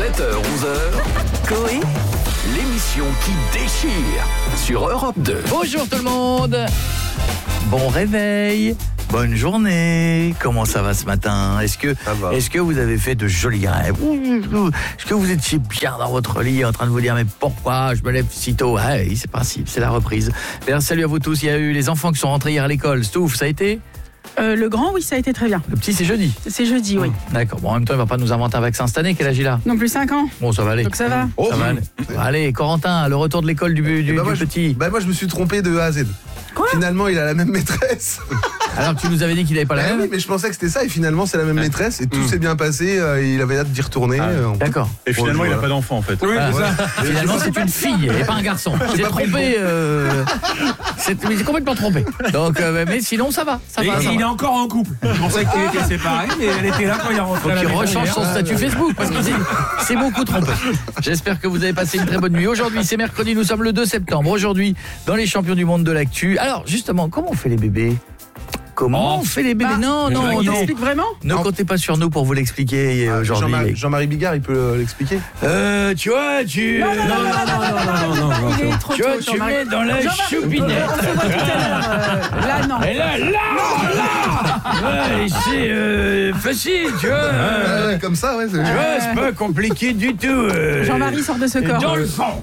7h-11h, Coé, l'émission qui déchire sur Europe 2. Bonjour tout le monde. Bon réveil. Bonne journée. Comment ça va ce matin ? Est-ce que vous avez fait de jolis rêves ? Est-ce que vous étiez bien dans votre lit en train de vous dire mais pourquoi je me lève si tôt ? Oui, c'est principe, c'est la reprise. D'ailleurs, salut à vous tous. Il y a eu les enfants qui sont rentrés hier à l'école. Stouff, ça a été ? Le grand, oui, ça a été très bien. Le petit, c'est jeudi. C'est jeudi, oui. D'accord. Bon, en même temps, il va pas nous inventer un vaccin cette année. Quel âge il a ? Non plus 5 ans. Bon, ça va aller. Donc ça va. Ça va aller. Allez, Corentin, le retour de l'école du petit. Moi, je me suis trompé de A à Z. Quoi ? Finalement, il a la même maîtresse. Alors que tu nous avais dit qu'il n'avait pas la même. Oui, mais je pensais que c'était ça, et finalement, c'est la même maîtresse, et tout s'est bien passé, il avait hâte d'y retourner. D'accord. Et finalement, il n'a pas d'enfant en fait. Oui, c'est ça. Finalement, c'est une fille et pas un garçon. J'ai trompé. C'est complètement trompé. Donc, mais sinon, ça va. Il est encore en couple. Je pensais qu'il était séparé, mais elle était là quand il est rentré. Donc, il rechange son statut Facebook parce qu'il s'est beaucoup trompé. J'espère que vous avez passé une très bonne nuit. Aujourd'hui, c'est mercredi, nous sommes le 2 septembre. Aujourd'hui, dans les champions du monde de l'actu. Alors, justement, comment on fait les bébés ? Comment on fait les bébés ? Non. Il explique vraiment ? Ne comptez pas sur nous pour vous l'expliquer aujourd'hui. Jean-Marie Bigard, il peut l'expliquer. Tu vois, Non. Il est trop tu vois, tôt, tu Jean-Marie. mets dans la choupinette. On se voit tout à l'heure. Là, non. Et là ouais, c'est facile, tu vois. Ouais, comme ça, ouais. Tu vois, c'est pas compliqué du tout. Jean-Marie sort de ce corps. Dans le fond.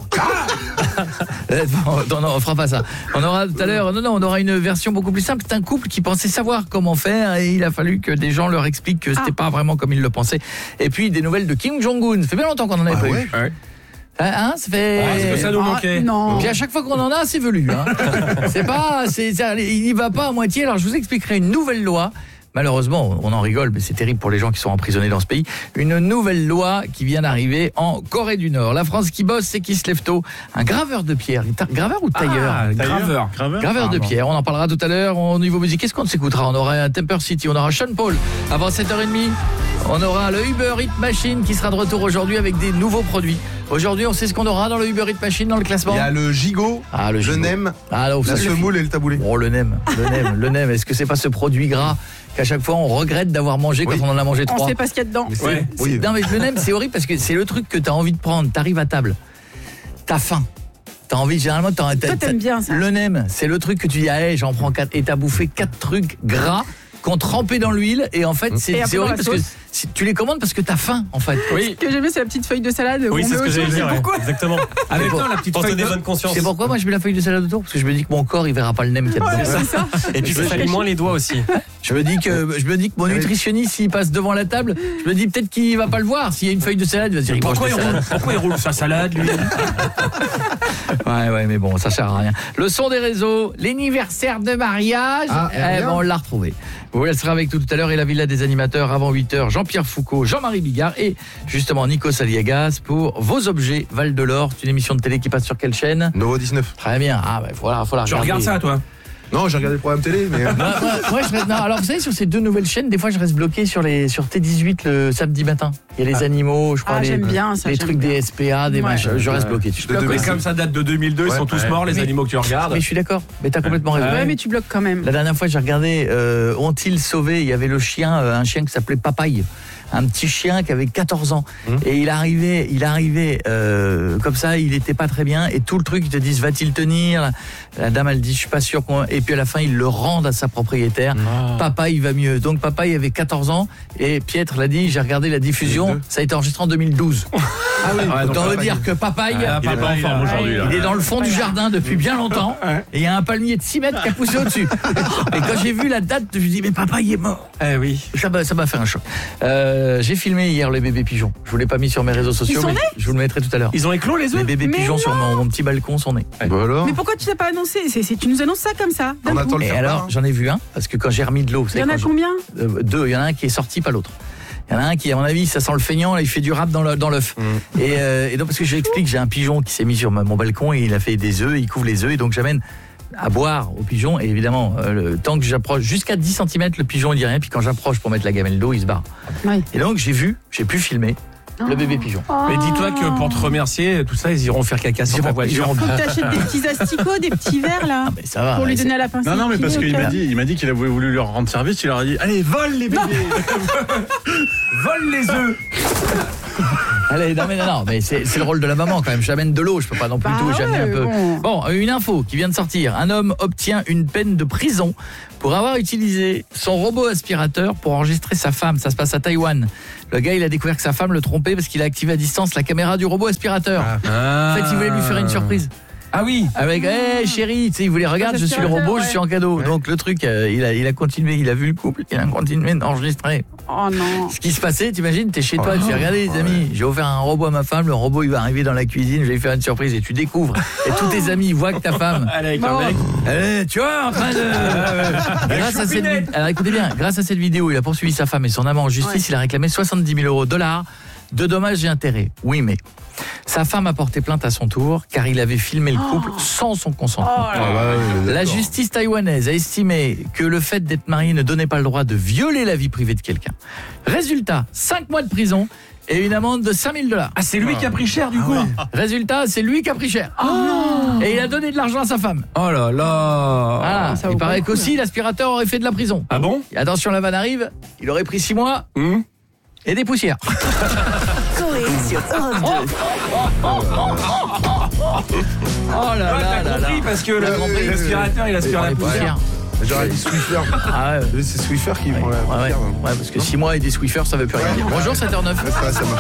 Non, on fera pas ça. On aura tout à l'heure, on aura une version beaucoup plus simple. C'est un couple qui pensait savoir comment faire et il a fallu que des gens leur expliquent que c'était pas vraiment comme ils le pensaient. Et puis des nouvelles de Kim Jong-un. Ça fait bien longtemps qu'on en avait pas eu. Ouais. Hein, ça fait. Est-ce que ça nous manquait ? Non. Puis à chaque fois qu'on en a, c'est velu. Hein. Il y va pas à moitié. Alors je vous expliquerai une nouvelle loi. Malheureusement, on en rigole, mais c'est terrible pour les gens qui sont emprisonnés dans ce pays. Une nouvelle loi qui vient d'arriver en Corée du Nord. La France qui bosse, c'est qui se lève tôt. Un graveur de pierre. Graveur ou tailleur ? Graveur de pierre. On en parlera tout à l'heure. Au niveau musique, qu'est-ce qu'on s'écoutera ? On aura un Temper City, on aura Sean Paul avant 7h30. On aura le Uber Eats Machine qui sera de retour aujourd'hui avec des nouveaux produits. Aujourd'hui, on sait ce qu'on aura dans le Uber Eats Machine dans le classement. Il y a le gigot, le nem, la semoule et le taboulé. Oh, le nem. Est-ce que c'est pas ce produit gras qu'à chaque fois on regrette d'avoir mangé quand on en a mangé 3 ? On sait pas ce qu'il y a dedans. Non, mais le nem, c'est horrible parce que c'est le truc que t'as envie de prendre. T'arrives à table, t'as faim. T'as envie, généralement, Toi, t'aimes bien ça. Le nem, c'est le truc que tu dis, j'en prends 4. Et t'as bouffé 4 trucs gras qu'on trempait dans l'huile. Et en fait, c'est horrible parce que tu les commandes parce que t'as faim, en fait. Oui. Ce que j'aime bien, c'est la petite feuille de salade. Oui, c'est ce que j'allais dire. Pourquoi ? Exactement. Avec toi, la petite feuille de bonne conscience. C'est pourquoi moi je mets la feuille de salade autour ? Parce que je me dis que mon corps, il verra pas le nem qu'il y a dedans. C'est ça. Et puis ça fait moins les doigts aussi. Je me dis que mon nutritionniste, s'il passe devant la table, je me dis peut-être qu'il va pas le voir. S'il y a une feuille de salade, il va se dire pourquoi il roule sa salade, lui ? Ouais, mais bon, ça sert à rien. Le son des réseaux, l'anniversaire de mariage, on l'a retrouvé. Oui, elle sera avec tout à l'heure et la villa des animateurs avant 8h. Jean-Pierre Foucault, Jean-Marie Bigard et justement Nico Saliagas pour Vos objets Val de l'Or. C'est une émission de télé qui passe sur quelle chaîne ? Novo 19. Très bien. Voilà, faut la regarder. Tu regardes ça, toi ? Non, j'ai regardé le programme télé, mais... Alors vous savez, sur ces 2 nouvelles chaînes, des fois je reste bloqué sur T18 le samedi matin. Il y a les animaux, je crois, j'aime bien ça, les trucs des SPA, des machins. Je reste bloqué. Mais comme ça date de 2002, ils sont tous morts, les animaux que tu regardes. Mais je suis d'accord, mais t'as complètement raison. Ouais, mais tu bloques quand même. La dernière fois, j'ai regardé Ont-ils sauvé ? Il y avait un chien qui s'appelait Papaye. Un petit chien qui avait 14 ans. Et il arrivait comme ça, il était pas très bien. Et tout le truc, ils te disent, va-t-il tenir ? La dame, elle dit, je suis pas sûr. Et puis à la fin, ils le rendent à sa propriétaire. Papa, il va mieux. Donc papa, il avait 14 ans. Et Pietre l'a dit, j'ai regardé la diffusion. Ça a été enregistré en 2012. Autant veut dire que papa, il est pas en forme aujourd'hui. Il est dans le fond du jardin depuis bien longtemps. Et il y a un palmier de 6 mètres qui a poussé au-dessus. Et quand j'ai vu la date, je me dis, mais papa, il est mort. Oui. Ça m'a fait un choc. J'ai filmé hier les bébés pigeons. Je vous l'ai pas mis sur mes réseaux sociaux, mais je vous le mettrai tout à l'heure. Ils ont éclos les œufs ? Les bébés pigeons sur mon petit balcon sont nés. Mais pourquoi tu t'as pas annoncé ? Tu nous annonces ça comme ça ? On attend le Et faire alors, j'en ai vu un, parce que quand j'ai remis de l'eau... Il y en a combien ? 2, il y en a un qui est sorti, pas l'autre. Il y en a un qui, à mon avis, ça sent le feignant, là, il fait du rap dans l'œuf. Et donc, parce que je l'explique, j'ai un pigeon qui s'est mis sur mon balcon et il a fait des œufs, il couvre les œufs, et donc j'amène à boire au pigeon, et évidemment, tant que j'approche, jusqu'à 10 cm, le pigeon il dit rien, puis quand j'approche pour mettre la gamelle d'eau, il se barre. Oui. Et donc j'ai pu filmer le bébé pigeon. Mais dis-toi que pour te remercier, tout ça, ils iront faire caca sur ta voiture. Faut que t'achètes des petits asticots, des petits verres là, mais ça va, pour lui donner à la pince. Non, mais parce qu'il m'a dit qu'il a voulu leur rendre service, il leur a dit allez, vole les bébés. Vole les œufs. Allez, non, mais c'est le rôle de la maman quand même. J'amène de l'eau, je peux pas non plus tout, j'amène un peu. Bon, une info qui vient de sortir. Un homme obtient une peine de prison pour avoir utilisé son robot aspirateur pour enregistrer sa femme. Ça se passe à Taïwan. Le gars, il a découvert que sa femme le trompait parce qu'il a activé à distance la caméra du robot aspirateur. En fait, il voulait lui faire une surprise. Ah oui. Avec chérie, tu sais, il voulait regarde, je suis le robot, je suis en cadeau. Ouais. Donc le truc, il a continué, il a vu le couple, il a continué d'enregistrer. Oh non. Ce qui se passait, t'imagines, t'es chez toi, tu fais regarder les amis, j'ai offert un robot à ma femme, le robot il va arriver dans la cuisine, je vais lui faire une surprise et tu découvres. Et tous tes amis voient que ta femme. Allez, tu vois, en train de. Alors écoutez bien, grâce à cette vidéo, il a poursuivi sa femme et son amant en justice, il a réclamé 70 000 $ de dommages et intérêts. Oui, mais sa femme a porté plainte à son tour car il avait filmé le couple sans son consentement. La justice taïwanaise a estimé que le fait d'être marié ne donnait pas le droit de violer la vie privée de quelqu'un. Résultat, 5 mois de prison et une amende de 5 000 $. Ah, c'est lui qui a pris cher du coup. Résultat, c'est lui qui a pris cher. Et il a donné de l'argent à sa femme. Oh là là. Voilà. Il paraît qu'aussi l'aspirateur aurait fait de la prison. Ah bon? Et attention, la vanne arrive, il aurait pris 6 mois et des poussières. Coé sur Europe 2. Oh là là là là. Parce que l'aspirateur il aspire la poussière. J'aurais dit Swiffer. Ah ouais. C'est Swiffer qui prend la poussière. Ouais, parce que 6 mois et des Swiffer, ça veut plus rien dire. Bonjour, 7h09. Ça marche.